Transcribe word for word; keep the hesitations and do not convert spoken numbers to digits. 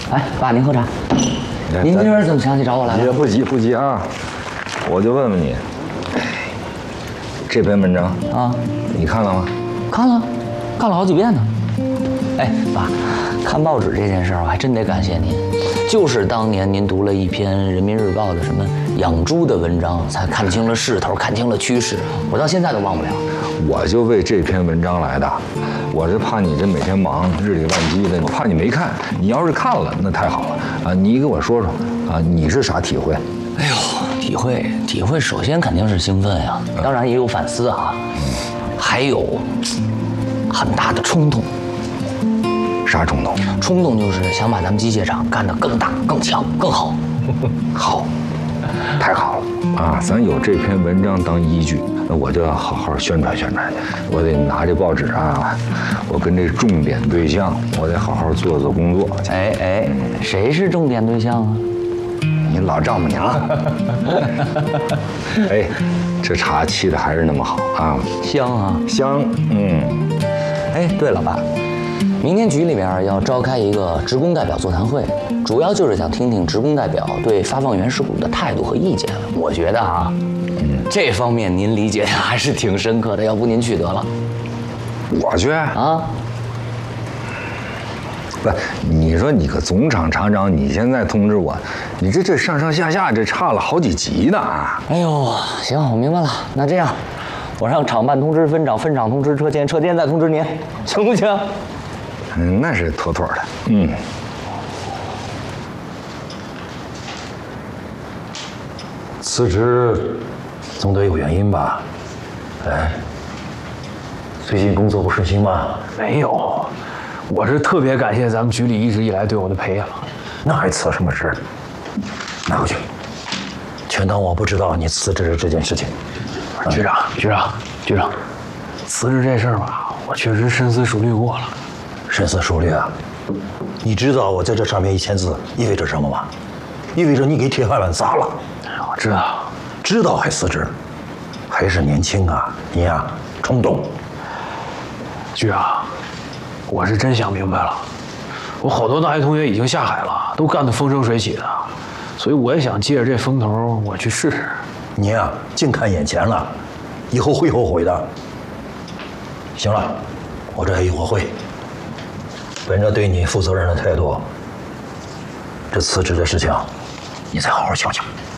哎，爸，您喝茶。您今儿怎么想起找我来了？ 也不急不急啊，我就问问你，这篇文章啊， 你看了吗？ 看了，看了好几遍呢。哎，爸，看报纸这件事儿，我还真得感谢您。就是当年您读了一篇《人民日报》的什么养猪的文章，才看清了势头，看清了趋势。我到现在都忘不了。 我就为这篇文章来的，我是怕你这每天忙日理万机的，我怕你没看。你要是看了，那太好了啊！你给我说说啊，你是啥体会？ 哎呦，体会体会，首先肯定是兴奋呀，当然也有反思啊，还有很大的冲动。 啥冲动？ 冲动就是想把咱们机械厂干得更大、更强、更好。 好，太好了啊！咱有这篇文章当依据，那我就要好好宣传宣传去。我得拿这报纸啊，我跟这重点对象，我得好好做做工作。 哎哎，谁是重点对象啊？ 你老丈母娘。哎，这茶沏的还是那么好啊， 香啊， 香。嗯。 哎，对了，爸。明天局里面要召开一个职工代表座谈会，主要就是想听听职工代表对发放原始股的态度和意见。我觉得啊，嗯，这方面您理解还是挺深刻的，要不您去得了。 我去啊？ 不，你说你个总厂厂长，你现在通知我，你这这上上下下这差了好几级呢啊！ 哎呦，行，我明白了。那这样，我让厂办通知分厂，分厂通知车间，车间再通知您，行不行？ 嗯，那是妥妥的。嗯， 辞职总得有原因吧？哎，最近工作不顺心吗？ 没有，我是特别感谢咱们局里一直以来对我的培养。 那还辞什么职？拿回去，全当我不知道你辞职这件事情。 局长，局长，局长，辞职这事儿吧，我确实深思熟虑过了。 深思熟虑啊！你知道我在这上面一签字意味着什么吗？意味着你给铁饭碗砸了。 我知道， 知道还辞职，还是年轻啊！你呀、啊，冲动。 局长，我是真想明白了，我好多大学同学已经下海了，都干得风生水起的，所以我也想借着这风头，我去试试。 你呀、啊，净看眼前了，以后会后悔的。行了，我这还有个会。本着对你负责任的态度，这辞职的事情，你再好好想想。